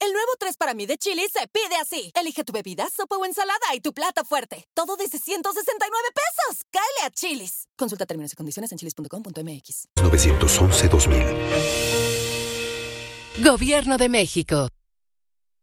El nuevo 3 para mí de Chili's se pide así. Elige tu bebida, sopa o ensalada y tu plato fuerte. Todo desde 169 pesos. ¡Cáele a Chili's! Consulta términos y condiciones en chili's.com.mx. 911-2000. Gobierno de México.